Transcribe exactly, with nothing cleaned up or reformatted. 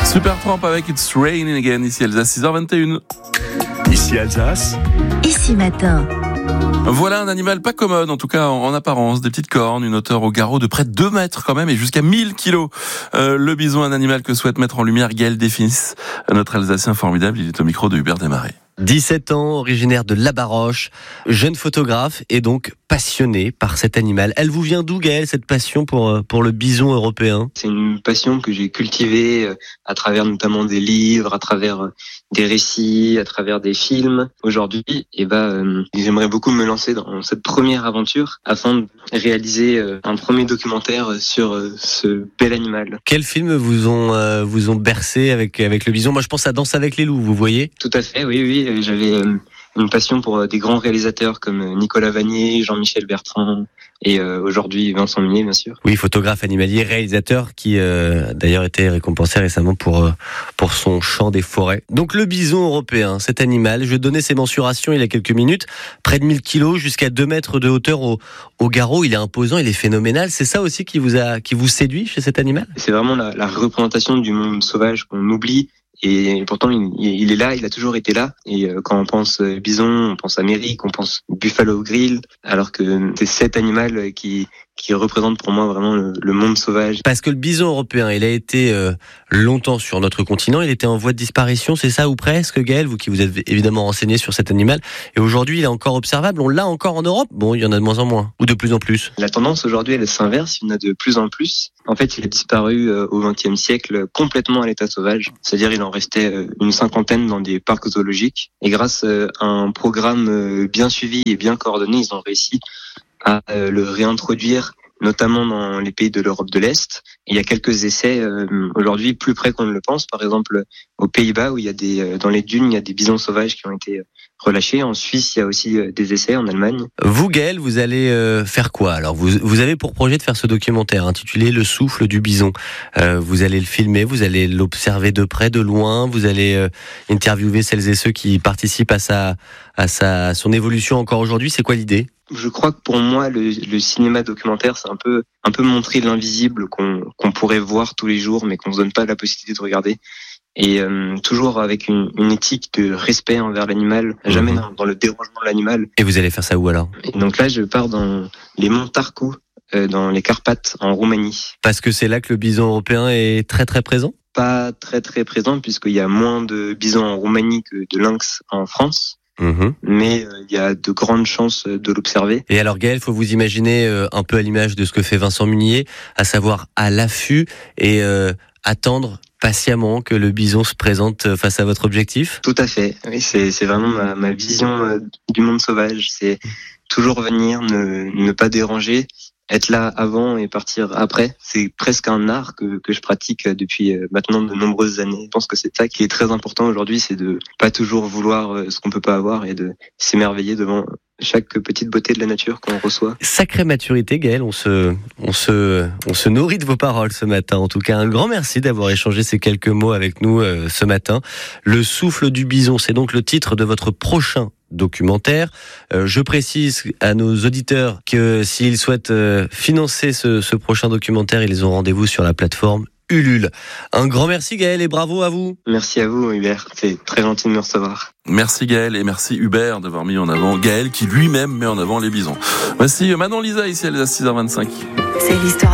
Supertramp avec It's Raining Again, ici Alsace, six heures vingt et une. Ici Alsace. Ici Matin. Voilà un animal pas commode, en tout cas en, en apparence. Des petites cornes, une hauteur au garrot de près de deux mètres quand même et jusqu'à mille kilos. Euh, le bison, un animal que souhaite mettre en lumière Gaël Desfils, notre Alsacien formidable. Il est au micro de Hubert Desmarais. dix-sept ans, originaire de Labaroche, jeune photographe et donc passionné par cet animal. Elle vous vient d'où, Gaël, cette passion pour, pour le bison européen ? C'est une passion que j'ai cultivée à travers notamment des livres, à travers des récits, à travers des films. Aujourd'hui, eh ben, j'aimerais beaucoup me lancer dans cette première aventure afin de réaliser un premier documentaire sur ce bel animal. Quels films vous ont, euh, vous ont bercé avec, avec le bison ? Moi, je pense à Danse avec les loups, vous voyez ? Tout à fait, oui, oui. J'avais une passion pour des grands réalisateurs comme Nicolas Vanier, Jean-Michel Bertrand et euh, aujourd'hui Vincent Munier, bien sûr. Oui, photographe animalier, réalisateur qui euh, d'ailleurs été récompensé récemment pour euh, pour son chant des forêts. Donc le bison européen, cet animal, je donnais ses mensurations il y a quelques minutes, près de mille kilos, jusqu'à deux mètres de hauteur au, au garrot. Il est imposant, il est phénoménal. C'est ça aussi qui vous a qui vous séduit chez cet animal ? C'est vraiment la, la représentation du monde sauvage qu'on oublie. Et pourtant, il, il est là, il a toujours été là. Et quand on pense bison, on pense Amérique, on pense Buffalo Grill, alors que c'est cet animal qui qui représente pour moi vraiment le, le monde sauvage. Parce que le bison européen, il a été euh, longtemps sur notre continent, il était en voie de disparition, c'est ça ou presque, Gaël, vous qui vous êtes évidemment renseigné sur cet animal. Et aujourd'hui, il est encore observable, on l'a encore en Europe. Bon, il y en a de moins en moins, ou de plus en plus. La tendance aujourd'hui, elle s'inverse, il y en a de plus en plus. En fait, il a disparu euh, au vingtième siècle complètement à l'état sauvage. C'est-à-dire, il en restait euh, une cinquantaine dans des parcs zoologiques. Et grâce euh, à un programme euh, bien suivi et bien coordonné, ils ont réussi à euh, le réintroduire, notamment dans les pays de l'Europe de l'Est. Et il y a quelques essais euh, aujourd'hui plus près qu'on ne le pense. Par exemple, aux Pays-Bas, où il y a des euh, dans les dunes, il y a des bisons sauvages qui ont été relâchés. En Suisse, il y a aussi euh, des essais, en Allemagne. Vous, Gaël, vous allez euh, faire quoi ? Alors, vous vous avez pour projet de faire ce documentaire intitulé Le souffle du bison. Euh, vous allez le filmer, vous allez l'observer de près, de loin. Vous allez euh, interviewer celles et ceux qui participent à sa à sa à son évolution encore aujourd'hui. C'est quoi l'idée ? Je crois que pour moi, le, le cinéma documentaire, c'est un peu, un peu montrer l'invisible qu'on, qu'on pourrait voir tous les jours, mais qu'on ne se donne pas la possibilité de regarder. Et euh, toujours avec une, une éthique de respect envers l'animal, jamais dans, dans le dérangement de l'animal. Et vous allez faire ça où alors ? Et donc là, je pars dans les monts Tarcu, euh, dans les Carpates, en Roumanie. Parce que c'est là que le bison européen est très très présent ? Pas très très présent, puisqu'il y a moins de bisons en Roumanie que de lynx en France. Mmh. Mais euh, il y a de grandes chances de l'observer. Et alors Gaël, faut vous imaginer euh, un peu à l'image de ce que fait Vincent Munier, à savoir à l'affût et euh, attendre patiemment que le bison se présente face à votre objectif ? Tout à fait, oui, c'est, c'est vraiment ma, ma vision euh, du monde sauvage. C'est toujours venir, ne, ne pas déranger, être là avant et partir après. C'est presque un art que, que je pratique depuis maintenant de nombreuses années. Je pense que c'est ça qui est très important aujourd'hui, c'est de pas toujours vouloir ce qu'on peut pas avoir et de s'émerveiller devant chaque petite beauté de la nature qu'on reçoit. Sacrée maturité, Gaël. On se, on se, on se nourrit de vos paroles ce matin. En tout cas, un grand merci d'avoir échangé ces quelques mots avec nous euh, ce matin. Le souffle du bison, c'est donc le titre de votre prochain documentaire. Euh, je précise à nos auditeurs que s'ils souhaitent euh, financer ce, ce prochain documentaire, ils ont rendez-vous sur la plateforme Ulule. Un grand merci Gaël et bravo à vous. Merci à vous Hubert, c'est très gentil de me recevoir. Merci Gaël et merci Hubert d'avoir mis en avant Gaël qui lui-même met en avant les bisons. Voici Manon Lisa ici à Alsace, six heures vingt-cinq. C'est l'histoire